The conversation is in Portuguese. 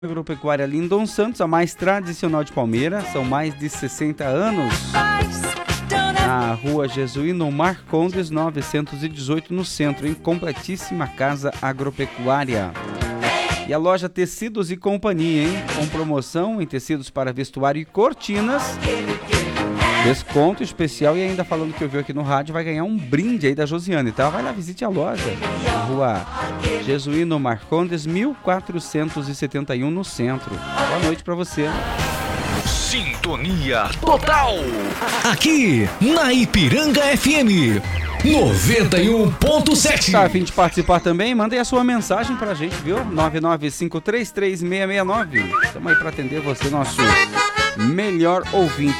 Agropecuária Lindon Santos, a mais tradicional de Palmeira, são mais de 60 anos. Na rua Jesuíno Marcondes 918, no centro, em completíssima casa agropecuária. E a loja Tecidos e Companhia, hein? Com promoção em tecidos para vestuário e cortinas. Desconto especial e ainda falando que eu vi aqui no rádio, vai ganhar um brinde aí da Josiane, tá? Vai lá, visite a loja. Na rua Jesuíno Marcondes 1471, no centro. Boa noite pra você. Sintonia total. Aqui na Ipiranga FM 91.7. Tá a fim de participar também? Mandem a sua mensagem pra gente, viu? 995336669. Estamos aí pra atender você, nosso melhor ouvinte.